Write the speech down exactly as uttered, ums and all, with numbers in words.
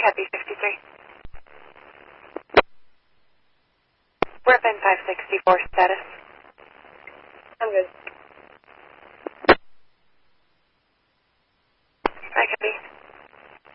Happy fifty-three. We're up in five sixty-four status. I'm good.